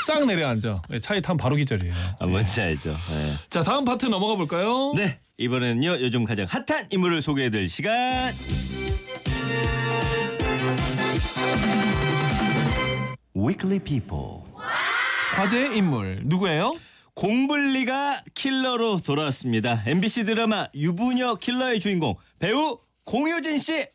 싹 내려앉아. 차에 타면 바로 기절이에요. 뭔지 알죠. 네. 자, 다음 파트 넘어가 볼까요? 네, 이번에는요 요즘 가장 핫한 인물을 소개해드릴 시간. Weekly People. 화제의 인물 누구예요? 공블리가 킬러로 돌아왔습니다. MBC 드라마 유부녀 킬러의 주인공 배우 공효진 씨.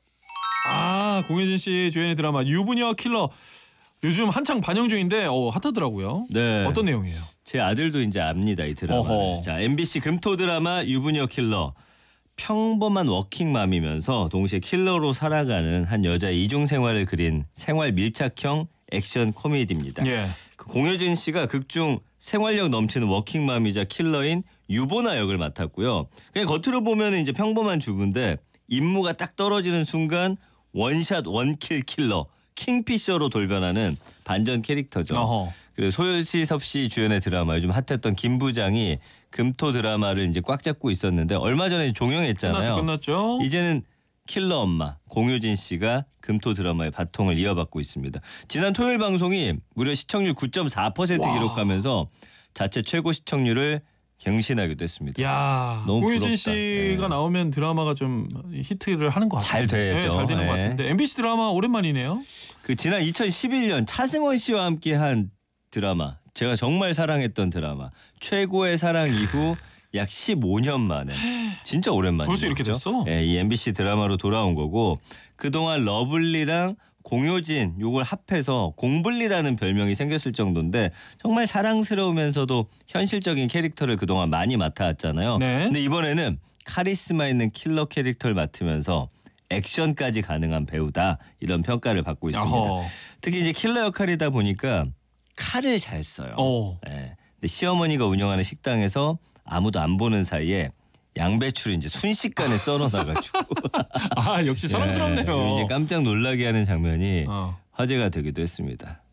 공효진 씨 주연의 드라마 유부녀 킬러 요즘 한창 반영 중인데 핫하더라고요. 네. 어떤 내용이에요? 제 아들도 이제 압니다 이 드라마. 자, MBC 금토 드라마 유부녀 킬러. 평범한 워킹맘이면서 동시에 킬러로 살아가는 한 여자의 이중 생활을 그린 생활 밀착형 액션 코미디입니다. 예. 그 공효진 씨가 극중 생활력 넘치는 워킹맘이자 킬러인 유보나 역을 맡았고요. 그냥 겉으로 보면 이제 평범한 주부인데 임무가 딱 떨어지는 순간 원샷 원킬 킬러 킹피셔로 돌변하는 반전 캐릭터죠. 그리고 소요시섭 씨 주연의 드라마 요즘 핫했던 김 부장이 금토 드라마를 이제 꽉 잡고 있었는데 얼마 전에 종영했잖아요. 끝났죠. 이제는 킬러 엄마 공효진 씨가 금토 드라마의 바통을 이어받고 있습니다. 지난 토요일 방송이 무려 시청률 9.4% 기록하면서 자체 최고 시청률을 경신하기도 했습니다. 야, 너무 공효진 부럽다. 씨가 나오면 드라마가 좀 히트를 하는 것 같아요. 잘 되죠. 잘 되는 것 같은데 MBC 드라마 오랜만이네요. 그 지난 2011년 차승원 씨와 함께한 드라마 제가 정말 사랑했던 드라마 최고의 사랑 이후 약 15년 만에 진짜 오랜만이죠. 벌써 이렇게 됐어? 네, 이 MBC 드라마로 돌아온 거고 그동안 러블리랑 공효진 요걸 합해서 공블리라는 별명이 생겼을 정도인데 정말 사랑스러우면서도 현실적인 캐릭터를 그동안 많이 맡아왔잖아요. 네. 근데 이번에는 카리스마 있는 킬러 캐릭터를 맡으면서 액션까지 가능한 배우다 이런 평가를 받고 있습니다. 특히 이제 킬러 역할이다 보니까 칼을 잘 써요. 네. 근데 시어머니가 운영하는 식당에서 아무도 안 보는 사이에 양배추를 이제 순식간에 썰어놔가지고 역시 사랑스럽네요. 이제 깜짝 놀라게 하는 장면이 화제가 되기도 했습니다.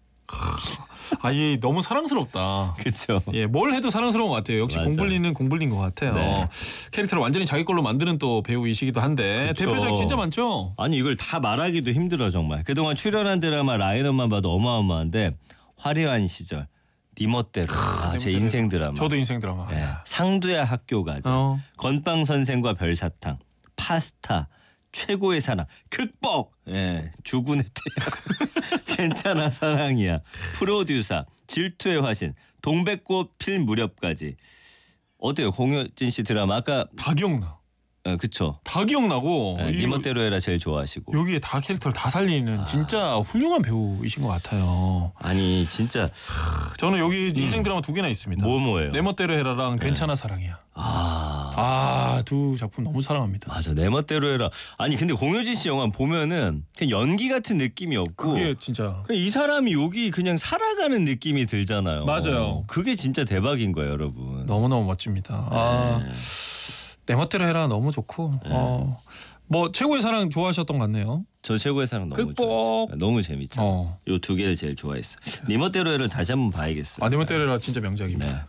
이 너무 사랑스럽다. 그렇죠. 예, 뭘 해도 사랑스러운 것 같아요. 역시 맞아. 공블리는 공블리인 것 같아요. 네. 캐릭터를 완전히 자기 걸로 만드는 또 배우이시기도 한데 그쵸. 대표작 진짜 많죠. 아니 이걸 다 말하기도 힘들어 정말. 그동안 출연한 드라마 라인업만 봐도 어마어마한데 화려한 시절 네 멋대로 제 인생 드라마. 저도 인생 드라마. 상두야 학교 가자. 건빵 선생과 별사탕. 파스타. 최고의 사랑. 극복. 주군의 태양. 괜찮아 사랑이야. 프로듀서. 질투의 화신. 동백꽃 필 무렵까지. 어때요 공효진 씨 드라마 아까 다 기억나. 그쵸. 다 기억나고 네 멋대로 해라 제일 좋아하시고 여기에 다 캐릭터를 다 살리는 진짜 훌륭한 배우이신 것 같아요. 아니 진짜 저는 여기 인생 드라마 2개나 있습니다. 뭐예요? 내 멋대로 해라랑 괜찮아 사랑이야. 두 작품 너무 사랑합니다. 맞아 내 멋대로 해라. 아니 근데 공효진 씨 영화 보면은 그냥 연기 같은 느낌이 없고 그게 진짜 그냥 이 사람이 여기 그냥 살아가는 느낌이 들잖아요. 맞아요. 그게 진짜 대박인 거예요 여러분. 너무너무 멋집니다. 내 멋대로 해라 너무 좋고 뭐 최고의 사랑 좋아하셨던 것 같네요. 저 최고의 사랑 너무 극복. 좋았어요. 너무 재밌잖아요. 요 2개를 제일 좋아했어요. 네 멋대로 해를 다시 한번 봐야겠어요. 내 멋대로 해라 진짜 명작입니다.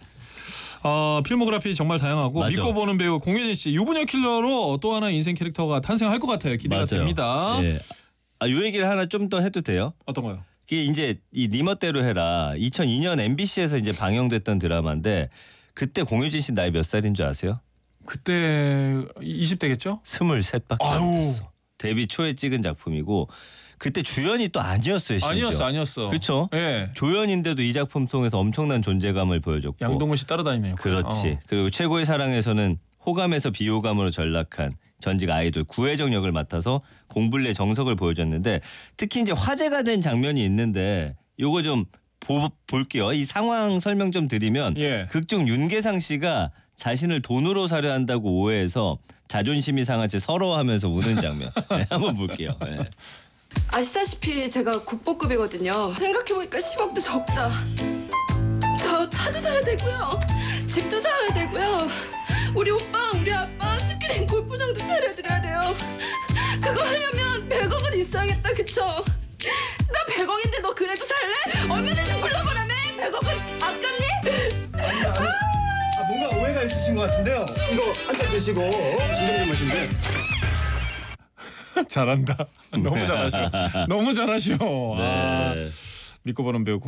필모그래피 정말 다양하고 맞아. 믿고 보는 배우 공효진 씨 유부녀 킬러로 또 하나 인생 캐릭터가 탄생할 것 같아요. 기대가 됩니다. 요 얘기를 하나 좀 더 해도 돼요? 어떤 거요? 그게 이제 이 네 멋대로 해라 2002년 MBC에서 이제 방영됐던 드라마인데 그때 공효진 씨 나이 몇 살인 줄 아세요? 그때 20대겠죠? 23밖에 안 됐어. 데뷔 초에 찍은 작품이고 그때 주연이 또 아니었어요. 심지어. 아니었어. 그렇죠. 조연인데도 이 작품 통해서 엄청난 존재감을 보여줬고. 양동근 씨 따라다니네요. 그렇지. 그리고 최고의 사랑에서는 호감에서 비호감으로 전락한 전직 아이돌 구혜정 역을 맡아서 공블리의 정석을 보여줬는데 특히 이제 화제가 된 장면이 있는데 요거 좀 볼게요. 이 상황 설명 좀 드리면 극중 윤계상 씨가 자신을 돈으로 사려 한다고 오해해서 자존심이 상한 채 서러워하면서 우는 장면. 한번 볼게요. 아시다시피 제가 국보급이거든요. 생각해보니까 10억도 적다. 저 차도 사야 되고요. 집도 사야 되고요. 우리 오빠, 우리 아빠 스크린 골프장도 차려드려야 돼요. 그거 하려면 100억은 있어야겠다, 그쵸? 나 100억인데 너 그래도 살래? 얼마든지 불러보라며? 100억은 아깝니? 뭔가 오해가 있으신 것 같은데요. 이거 한 잔 드시고 진정 좀 하시면 돼요. 잘한다. 너무 잘하셔. 너무 잘하셔. 네. 믿고 보는 배우